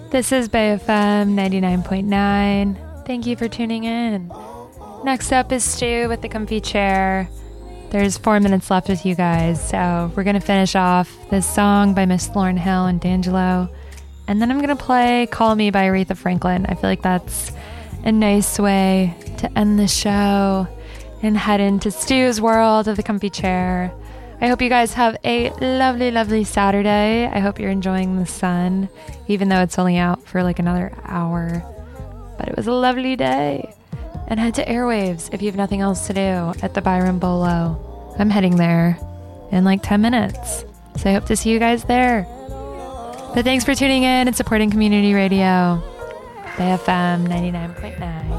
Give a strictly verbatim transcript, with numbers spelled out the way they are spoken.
This is Bay F M ninety-nine point nine. Thank you for tuning in. Next up is Stu with the comfy chair. There's four minutes left with you guys, so we're going to finish off this song by Miss Lauryn Hill and D'Angelo, and then I'm going to play Call Me by Aretha Franklin. I feel like that's a nice way to end the show and head into Stu's world of the comfy chair. I hope you guys have a lovely, lovely Saturday. I hope you're enjoying the sun, even though it's only out for like another hour. But it was a lovely day. And head to Airwaves if you have nothing else to do at the Byron Bolo. I'm heading there in like ten minutes. So I hope to see you guys there. But thanks for tuning in and supporting community radio. Bay F M ninety-nine point nine.